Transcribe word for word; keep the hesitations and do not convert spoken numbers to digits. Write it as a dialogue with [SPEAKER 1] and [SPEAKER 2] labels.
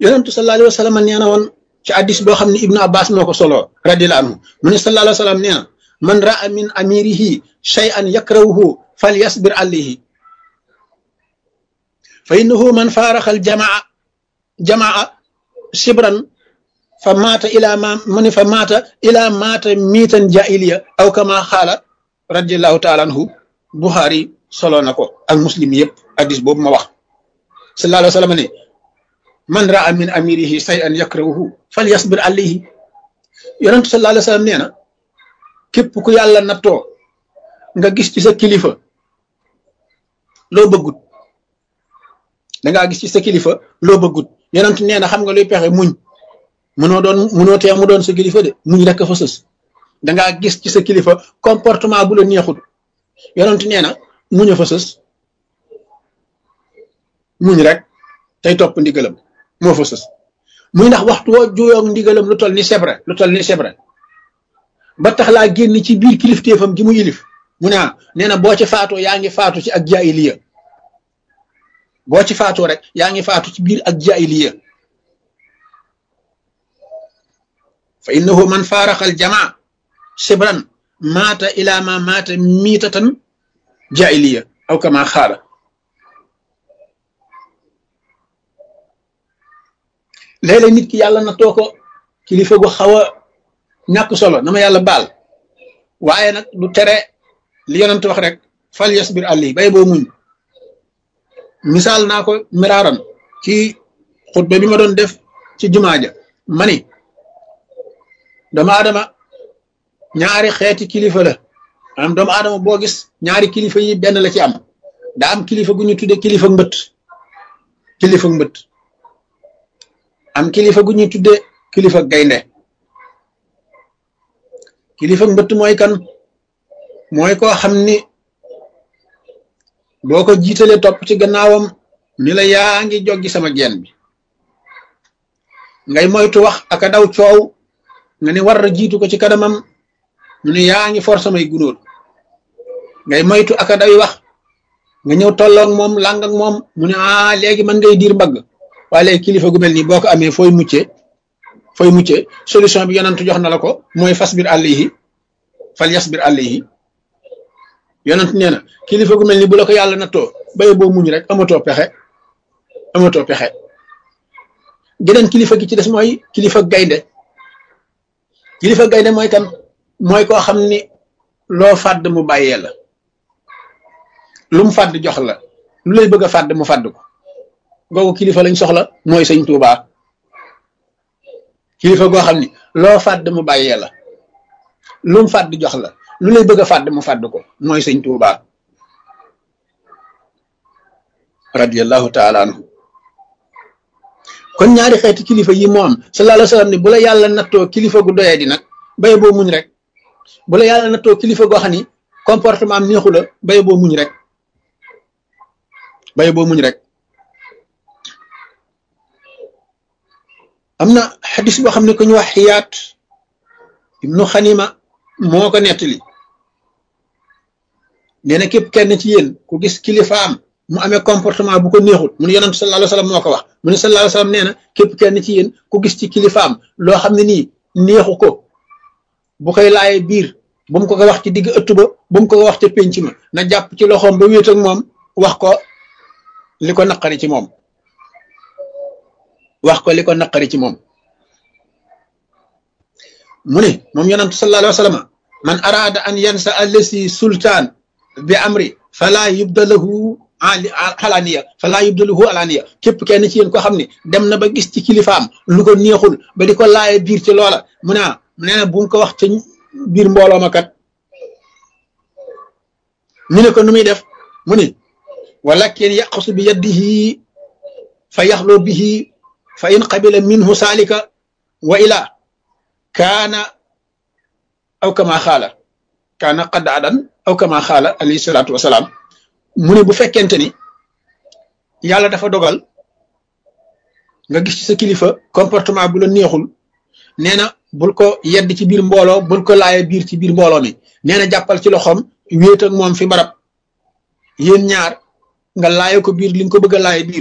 [SPEAKER 1] yonentu sallallahu alayhi wa sallam nee na woon ci hadis boo xam ne ibnu abbas moo ko solo radiyallahu anhu mu ne sallallahu alayhi wa sallam nee na man raa min amirihi shay'an yakrahuhu falyasbir alayhi fa innahu man faaraxal jamaa jamaa sibran fa maata ila ma mu ne fa maata ila maata miitan jaahiliya aw kama xaala radiyallahu taala anhu Buxaari solo na ko ak muslim yëpp hadis boobu ma wax sallallahu alayhi wa sallam ne man raa min amirihi shay'an yakrahuhu falyasbir alayhi yonentu sallallahu alayhi wa sallam nee na képp ku yàlla nattoo nga gis ci sa kilifa loo bëggut dangaa gis ci sa kilifa loo bëggut yonentu nee na xam nga luy pexe muñ mënoo doon mënoo tee mu doon sa kilifa de muñ rek fa sës dangaa gis ci sa kilifa comportement bu la neexut yonentu nee na muñ a fa sës muñ rek tey topp ndigalam moo fa sës muy ndax waxtu woo juyoog ndigalam lu toll ni sebre lu toll ni sebre ba tax laa génn ci biir kilifteefam gi mu yilif mu ne nee na boo ci faatoo yaa ngi faatu ci ak jaahiliya boo ci faatoo rek yaa ngi faatu ci biir ak jaahiliya fa innahu man faaraxal jamaa sibran maata ila ma maata miitatan jaahiliya aw kama xaala léeg-léeg nit ki yàlla na too ko kilifa gu xaw a ñàkk solo na ma yàlla baal waaye nag du tere li yonent wax rek fal yasbir ali bay boo muñ misaal naa ko miraaran ci xutba bi ma doon def ci jumaa ja ma ni doomu aadama ñaari xeeti kilifa la am doomu aadama boo gis ñaari kilifa yi benn la ci am daa am kilifa gu ñu tudde kilifa mbët kilifa mbët am kilifa gu ñuy tudde kilifa gaynde kilifa mbëtt mooy kan mooy koo xam ni boo ko jiitalee topp ci gannaawam ni la yaa ngi joggi sama geen bi ngay moytu wax aka daw coow nga ni war a jiitu ko ci kanamam mu ne yaa ngi for samay gunóor ngay moytu aka daw wax nga ñëw tolloog moom làng ak moom mu ne ah léegi mën ngay diir mbagg waaye léegi kilifa gu mel nii boo ko amee fooy muccee fooy muccee solution bi yonent jox na la ko mooy fasbir alayhi fal yasbir alayhi yonent nee na kilifa gu mel ni bu la ko yàlla nattoo baye boo muñ rek amatoo pexe amatoo pexe geneen kilifa gi ci des mooy kilifa gaynde kilifa gaynde mooy kan mooy koo xam ni loo fàdd mu bàyyee la lu mu fàdd jox la lu lay bëgg a fàdd mu fàdd ko googu kilifa lañ soxla mooy sëñ Tuubaa kilifa goo xam ni loo fàdd mu bàyyee la lu mu fàdd jox la lu lay bëgg a fàdd mu fàdd ko mooy sëñ Tuubaa radiyallahu taala anhu kon ñaari xeeti kilifa yi moo am sallallahu alayhi wa sallam ni bu la yàlla nattoo kilifa gu doyee di nag baye boo muñ rek bu la yàlla nattoo kilifa goo xam ni comportement am neexu la baye boo muñ rek baye boo muñ rek am na xadis boo xam ne ku ñu wax xiyaat ibnu xanima moo ko nettali nee na képp kenn ci yéen ku gis kilifaam mu amee comportement bu ko neexut mu ne yonent sallallahu alayhi wa sallam moo ko wax mu ne sallallahu alayhi wa sallam nee na képp kenn ci yéen ku gis ci kilifaam loo xam ne nii neexu ko bu koy laaye biir bu mu ko ko wax ci digg ëtt ba bu mu ko ko wax ca pénc ma na jàpp ci loxoom ba wéet ak moom wax ko li ko naqari ci moom wax ko li ko naqari ci moom mu ne moom yonent sallallahu alayhi wa sallam man araada an yansa allasi sultaan bi amri fala yubdalahu alaniya fala yubdalahu alaniya képp kenn ci yéen ko xam ne dem na ba gis ci kilifaam lu ko neexul ba di ko laaye biir ci loola mu ne mu ne bu mu ko wax ca biir mbooloo ma kat ñu ne ko nu muy def mu ne walakin yaqsu bi yadihi fa yaxlu bihi fa in qabila minhu salika wa ila kaana aw kama xaala kaana qad adan aw kama xaala alayhi salaatu wasalaam mu ne bu fekkente ni yàlla dafa dogal nga gis ci sa kilifa comportement bu la neexul nee na bul ko yedd ci biir mbooloo bul ko laaye biir ci biir mbooloo mi nee na jàppal ci loxoom wéet ak moom fi barab yéen ñaar nga laaye ko biir li nga ko bëgg a laaye biir